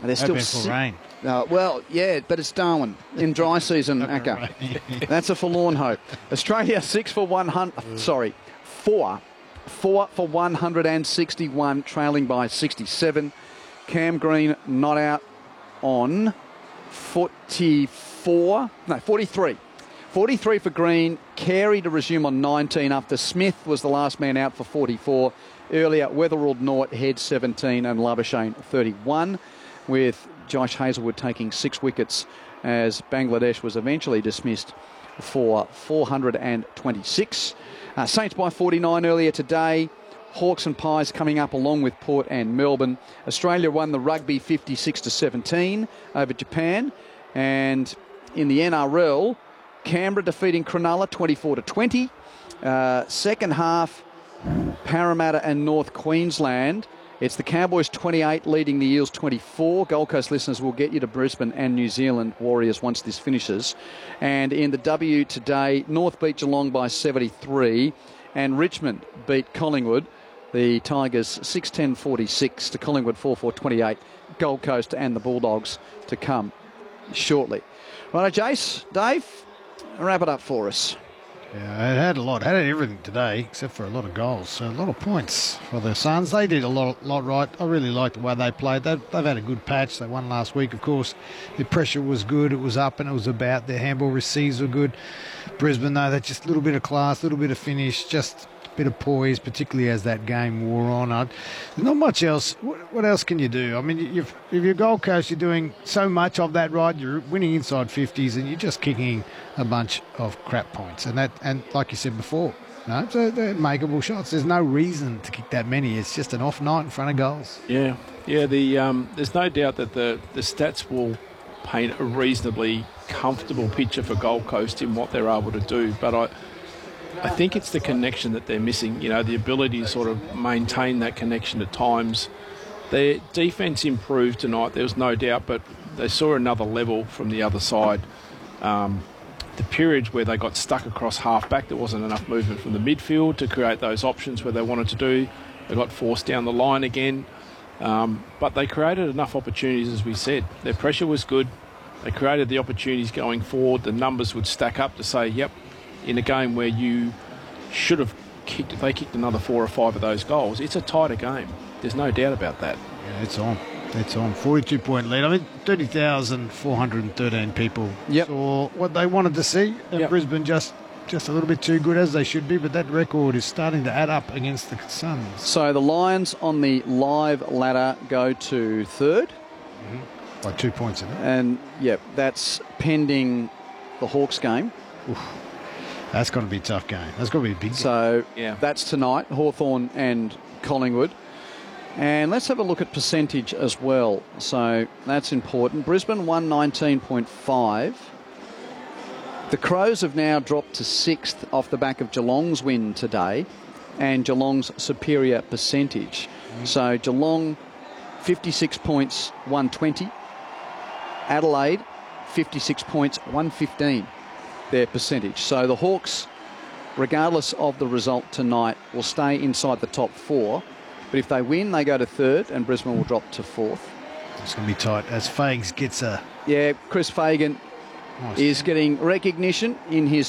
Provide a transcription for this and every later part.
They're still for rain. Well, yeah, but it's Darwin in dry season, Acker. That's a forlorn hope. Australia 4 for 161, trailing by 67. Cam Green not out on 43. 43 for Green. Carey to resume on 19 after Smith was the last man out for 44. Earlier, Weatherald, Nort, Head 17 and Labuschagne 31, with Josh Hazlewood taking 6 wickets as Bangladesh was eventually dismissed for 426. Saints by 49 earlier today. Hawks and Pies coming up along with Port and Melbourne. Australia won the rugby 56-17 over Japan. And in the NRL, Canberra defeating Cronulla 24-20. Second half, Parramatta and North Queensland. It's the Cowboys 28 leading the Eels 24. Gold Coast listeners will get you to Brisbane and New Zealand Warriors once this finishes. And in the W today, North beat Geelong by 73 and Richmond beat Collingwood. The Tigers 6-10-46 to Collingwood 4-4-28. Gold Coast and the Bulldogs to come shortly. Right, Jace, Dave, wrap it up for us. Yeah, it had a lot. It had everything today, except for a lot of goals. So a lot of points for the Suns. They did a lot right. I really liked the way they played. They've had a good patch. They won last week, of course. The pressure was good. It was up and it was about. Their handball receives were good. Brisbane, though, that's just a little bit of class, a little bit of finish, just a bit of poise, particularly as that game wore on. There's not much else. What else can you do? I mean, if you're Gold Coast, you're doing so much of that right. You're winning inside 50s and you're just kicking a bunch of crap points. And like you said before, so they're makeable shots. There's no reason to kick that many. It's just an off night in front of goals. Yeah. There's no doubt that the stats will paint a reasonably comfortable picture for Gold Coast in what they're able to do. But I think it's the connection that they're missing, the ability to sort of maintain that connection at times. Their defence improved tonight, there was no doubt, but they saw another level from the other side. The periods where they got stuck across half-back, there wasn't enough movement from the midfield to create those options where they wanted to do. They got forced down the line again. But they created enough opportunities, as we said. Their pressure was good. They created the opportunities going forward. The numbers would stack up to say, yep, in a game where you should have kicked, if they kicked another 4 or 5 of those goals, it's a tighter game. There's no doubt about that. Yeah, it's on. 42-point lead. I mean, 30,413 people saw what they wanted to see. And Brisbane just a little bit too good, as they should be, but that record is starting to add up against the Suns. So the Lions on the live ladder go to third. Mm-hmm. By 2 points in it. And, that's pending the Hawks game. Oof. That's going to be a tough game. That's going to be a big game. So that's tonight, Hawthorn and Collingwood. And let's have a look at percentage as well. So that's important. Brisbane 119.5. The Crows have now dropped to 6th off the back of Geelong's win today and Geelong's superior percentage. So Geelong 56 points, 120. Adelaide 56 points, 115. Their percentage. So the Hawks, regardless of the result tonight, will stay inside the top 4. But if they win, they go to 3rd and Brisbane will drop to 4th. It's going to be tight as Fags gets a... Yeah, Chris Fagan is getting recognition in his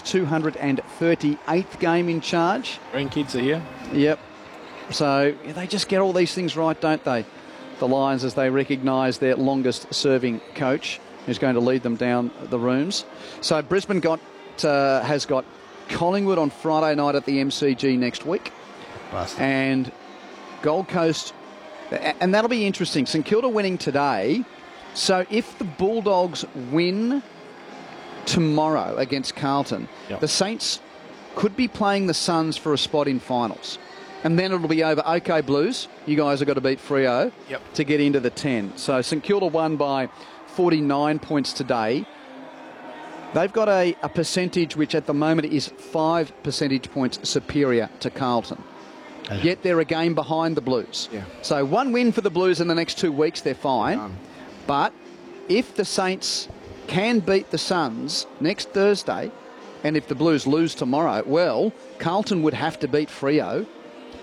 238th game in charge. Grandkids are here. Yep. So they just get all these things right, don't they? The Lions, as they recognise their longest-serving coach, who's going to lead them down the rooms. So Brisbane has got Collingwood on Friday night at the MCG next week. Busted. And Gold Coast, and that'll be interesting. St Kilda winning today. So if the Bulldogs win tomorrow against Carlton, the Saints could be playing the Suns for a spot in finals. And then it'll be over. OK, Blues, you guys have got to beat Freo to get into the 10. So St Kilda won by 49 points today. They've got a percentage which at the moment is 5 percentage points superior to Carlton. Yet they're a game behind the Blues. Yeah. So one win for the Blues in the next 2 weeks, they're fine. But if the Saints can beat the Suns next Thursday, and if the Blues lose tomorrow, well, Carlton would have to beat Freo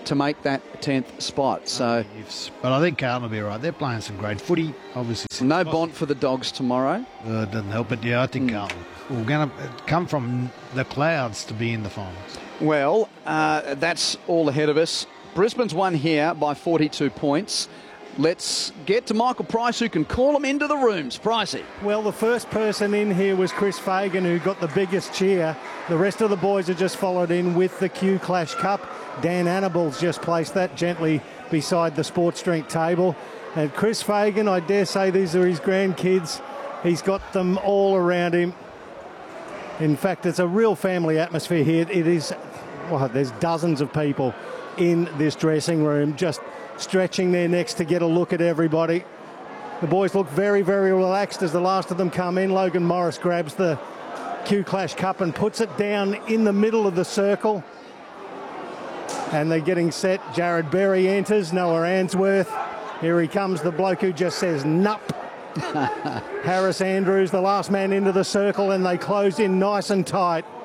to make that 10th spot. So, but I think Carlton will be all right. They're playing some great footy. Obviously, no Bont for the Dogs tomorrow. It doesn't help it. Yeah, I think Carlton will going to come from the clouds to be in the finals. Well, that's all ahead of us. Brisbane's won here by 42 points. Let's get to Michael Price, who can call them into the rooms. Pricey. Well, the first person in here was Chris Fagan, who got the biggest cheer. The rest of the boys have just followed in with the Q Clash Cup. Dan Annibal's just placed that gently beside the sports drink table. And Chris Fagan, I dare say these are his grandkids. He's got them all around him. In fact, it's a real family atmosphere here. It is, well, there's dozens of people in this dressing room just stretching their necks to get a look at everybody. The boys look very, very relaxed as the last of them come in. Logan Morris grabs the Q Clash Cup and puts it down in the middle of the circle. And they're getting set. Jared Berry enters. Noah Answorth. Here he comes, the bloke who just says nup. Harris Andrews, the last man into the circle, and they close in nice and tight.